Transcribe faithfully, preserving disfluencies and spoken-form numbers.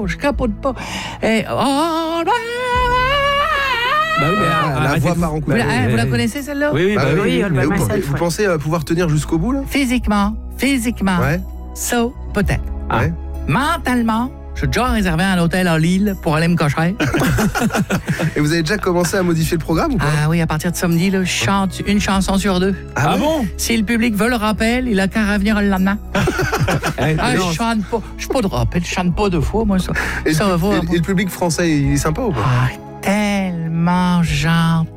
je capote pas. Et, oh, bah, Bah oui, mais Ah, la voix part en vous, couleur. la, hein, vous la connaissez celle-là? Oui, oui, Bah bah oui, oui. oui, on le mais voit vous, myself, vous ouais. pensez euh, pouvoir tenir jusqu'au bout là? Physiquement, physiquement, Ouais. ça, peut-être. Ah. Ouais. Mentalement, j'ai déjà réservé un hôtel à Lille pour aller me cocher. Et vous avez déjà commencé à modifier le programme ou pas? Ah oui, à partir de samedi, là, je chante une chanson sur deux. Ah ouais? bon? Si le public veut le rappel, il a qu'à revenir le lendemain. Eh, Ah, non, je chante pas. Je suis pas de rappel, je chante pas deux fois, moi, ça. Et, Ça le, va, et- et le public français, il est sympa ou pas? Ah, tellement gentil.